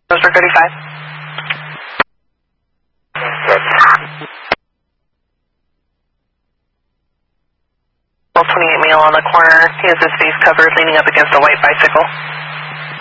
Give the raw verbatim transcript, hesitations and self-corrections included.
Roseburg thirty-five. twenty-eight male on the corner. He has his face covered, leaning up against a white bicycle.